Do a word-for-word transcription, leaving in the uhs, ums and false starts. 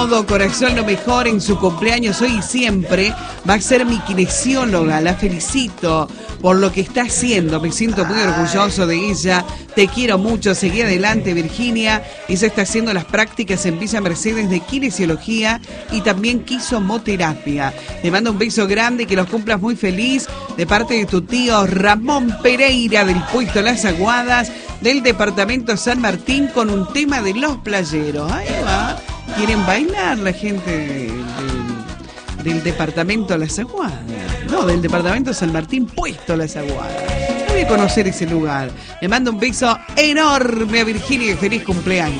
todo corazón lo mejor en su cumpleaños hoy y siempre. Va a ser mi kinesióloga, la felicito por lo que está haciendo, me siento muy orgulloso de ella, te quiero mucho, seguí adelante Virginia. Ella está haciendo las prácticas en Villa Mercedes de kinesiología y también quisomoterapia. Te mando un beso grande y que los cumplas muy feliz de parte de tu tío Ramón Pereira del puesto Las Aguadas del departamento San Martín con un tema de Los Playeros. Ahí va, quieren bailar la gente del, del, del departamento Las Aguadas, no, del departamento San Martín puesto Las Aguadas. Voy a conocer ese lugar. Le mando un beso enorme a Virginia y feliz cumpleaños.